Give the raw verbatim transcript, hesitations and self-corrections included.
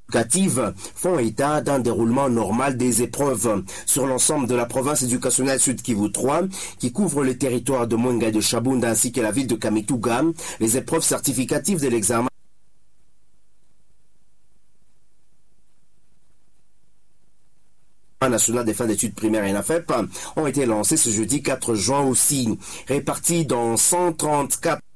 éducatives font état d'un déroulement normal des épreuves sur l'ensemble de la province éducationnelle Sud Kivu trois, qui couvre les territoires de Mwenga et de Chabunda ainsi que la ville de Kamituga. Les épreuves certificatives de l'examen national des fins d'études primaires et N A F E P ont été lancées ce jeudi quatre juin aussi, répartis dans cent trente-quatre